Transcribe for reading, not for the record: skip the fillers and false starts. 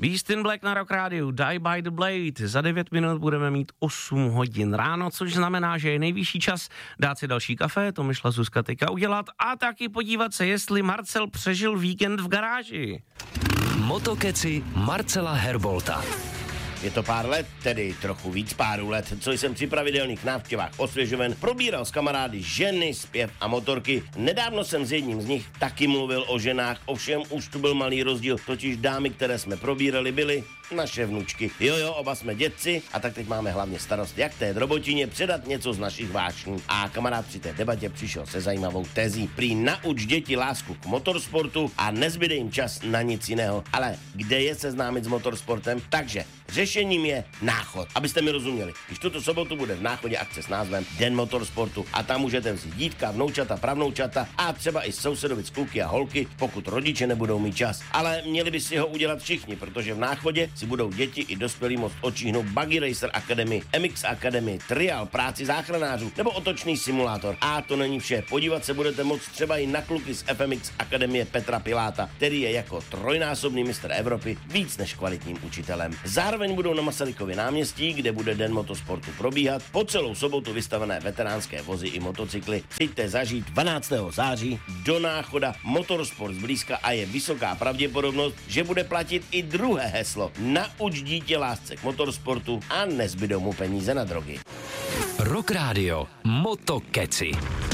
Beast in Black na Rock Radio, Die by the Blade. Za 9 minut budeme mít 8 hodin ráno, což znamená, že je nejvyšší čas dát si další kafe, to myšla Zuzka teďka udělat, a taky podívat se, jestli Marcel přežil víkend v garáži. Motokeci Marcela Herbolta. Je to pár let, tedy trochu víc páru let, co jsem při pravidelných návštěvách osvěžoven probíral s kamarády ženy, zpěv a motorky. Nedávno jsem s jedním z nich taky mluvil o ženách, ovšem už tu byl malý rozdíl, totiž dámy, které jsme probírali, byly naše vnučky. Jo, oba jsme dědci a tak teď máme hlavně starost, jak té drobotině předat něco z našich vášní. A kamarád při té debatě přišel se zajímavou tezí. Prý nauč děti lásku k motorsportu a nezbyde jim čas na nic jiného. Ale kde je seznámit s motorsportem? Takže řešením je Náchod. Abyste mi rozuměli, když tuto sobotu bude v Náchodě akce s názvem Den motorsportu a tam můžete vzít dítka, vnoučata, pravnoučata a třeba i sousedovic kluky a holky, pokud rodiče nebudou mít čas. Ale měli by si ho udělat všichni, protože v Náchodě si budou děti i dospělí moct odčíhnout Buggy Racer Academy, MX Academy, trial, práci záchranářů nebo otočný simulátor. A to není vše. Podívat se budete moct třeba i na kluky z FMX Akademie Petra Piláta, který je jako trojnásobný mistr Evropy víc než kvalitním učitelem. Zároveň budou na Masarykově náměstí, kde bude Den motosportu probíhat, po celou sobotu vystavené veteránské vozy i motocykly. Přijďte zažít 12. září do Náchoda motorsport zblízka a je vysoká pravděpodobnost, že bude platit i druhé heslo. Nauč dítě lásce k motorsportu a nezbydou mu peníze na drogy. Rock Radio Motokeci.